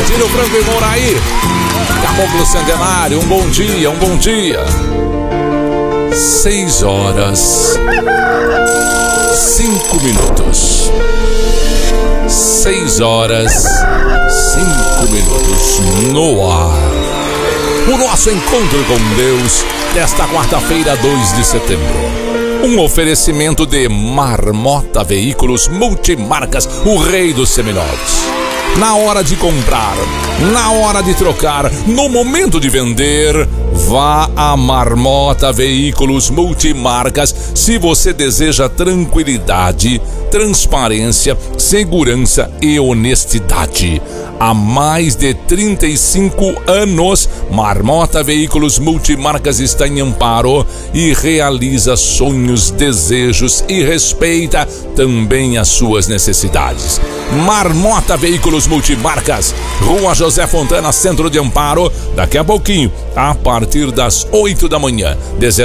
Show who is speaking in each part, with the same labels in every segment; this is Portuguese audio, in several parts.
Speaker 1: Edinho Franco e Moraí. Caboclo Centenário, um bom dia, um bom dia. 6 horas 5 minutos. 6 horas 5 minutos no ar. O nosso encontro com Deus desta quarta-feira, 2 de setembro. Um oferecimento de Marmota Veículos Multimarcas, o rei dos seminovos. Na hora de comprar, na hora de trocar, no momento de vender, vá a Marmota Veículos Multimarcas se você deseja tranquilidade, transparência, segurança e honestidade. Há mais de 35 anos, Marmota Veículos Multimarcas está em Amparo e realiza sonhos, desejos e respeita também as suas necessidades. Marmota Veículos Multimarcas, Rua José Fontana, centro de Amparo, daqui a pouquinho, a partir das 8 da manhã,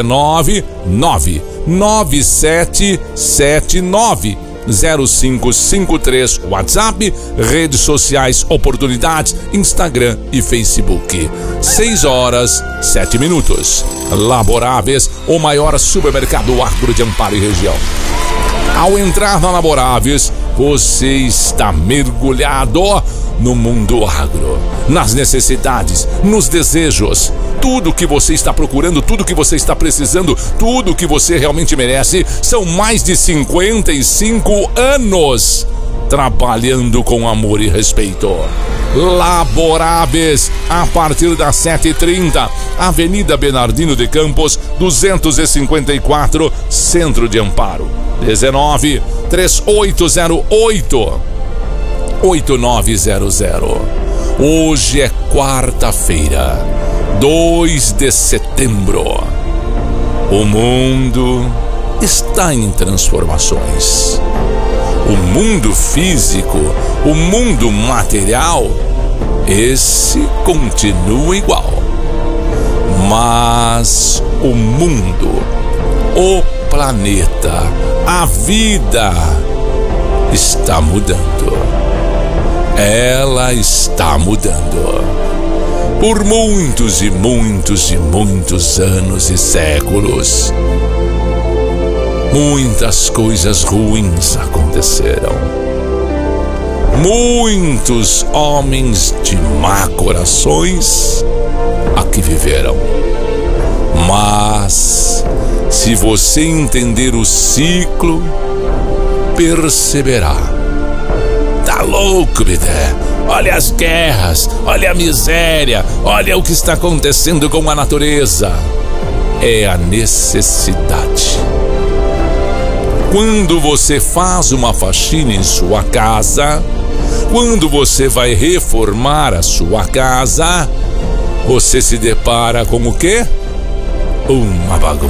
Speaker 1: 1999779 0553, WhatsApp, redes sociais, oportunidades, Instagram e Facebook. 6 horas 7 minutos. Laboráveis, o maior supermercado agro de Amparo e região. Ao entrar na Laboráveis, você está mergulhado no mundo agro, nas necessidades, nos desejos. Tudo que você está procurando, tudo que você está precisando, tudo que você realmente merece. São mais de 55 anos trabalhando com amor e respeito. Laboráveis, a partir das 7h30, Avenida Bernardino de Campos, 254, Centro de Amparo. 19-3808-8900. Hoje é quarta-feira, 2 de setembro. O mundo está em transformações. O mundo físico, o mundo material, esse continua igual. Mas o mundo, o planeta, a vida está mudando. Ela está mudando. Por muitos e muitos e muitos anos e séculos, muitas coisas ruins aconteceram. Muitos homens de má corações aqui viveram. Mas, se você entender o ciclo, perceberá. Tá louco, Bidé? Olha as guerras, olha a miséria, olha o que está acontecendo com a natureza. É a necessidade. Quando você faz uma faxina em sua casa, quando você vai reformar a sua casa, você se depara com o quê? Uma bagunça.